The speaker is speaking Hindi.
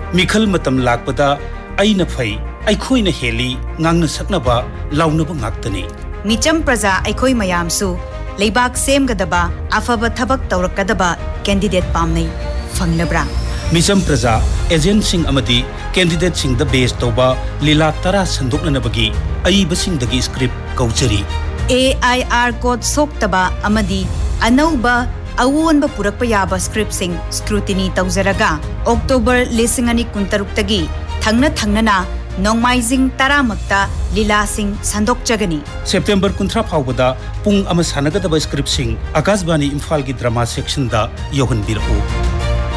मिखल मतम लाकपदा अइना फै अइखोइना heli ngang na saknaba launaba ngaktani Mitcham प्रजा अइखोइ मयामसु लेबाक सेमगदबा अफबा थबक तौरकदबा कैंडिडेट पामनै फंगलब्रा मिचम प्रजा agent Singh अमदी candidate Singh the base तौबा लीला तरा संदोकननबगी अइबसिंगदगी script कौचरी AIR code सोक्तबा अमदी अनौबा अवोनबा पुरकपा याबा script Singh scrutiny तौजरगा October 2026 तगी थंगना नोंगमाइजिंग तरामक्ता लीला सिंह संदोकचगनी सेप्टेम्बर 19 फाउबदा पुंग अमा सानगदबा स्क्रिप्ट सिंह आकाशवाणी इम्फाल की ड्रामा सेक्शन दा योहन बिरहु।